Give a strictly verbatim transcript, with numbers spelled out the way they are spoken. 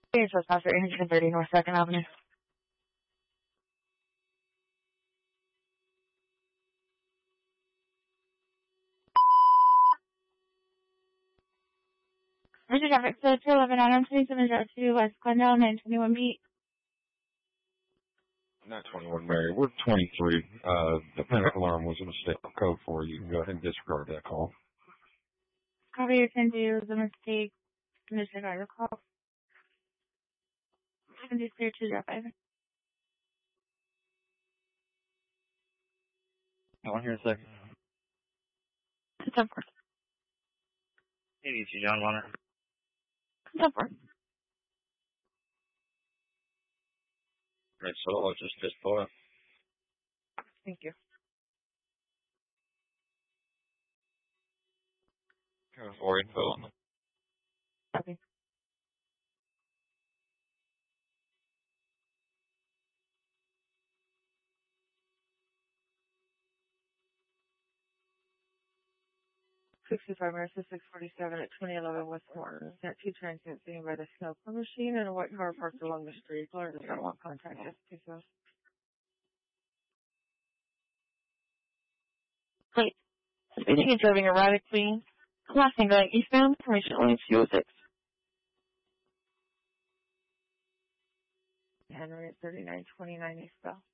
Hey, trespasser, eight thirty North second Avenue. Mister Traffic, so two eleven Adam twenty-seven two West Glendale, nine twenty-one B. Not twenty-one, Mary. We're twenty-three. Uh, the panic alarm was a mistake code for you. You can go ahead and disregard that call. Copy your ten two was a mistake. Disregard your call. ten two clear two zero five. I want to hear a second. It's up for. Hey, it's John Warner. It's up for. Right, so I'll just just pull up. Thank you. Go for it, Phil. Copy. sixty-five Mercer six forty-seven at twenty eleven West Morton. Got two transients seen by the snow plow machine and a white car parked along the street. Florida does not want contact. Just two south. Wait. Speeding and driving erratically. Crossing going eastbound. Information only two oh six. Henry at thirty-nine twenty-nine eastbound.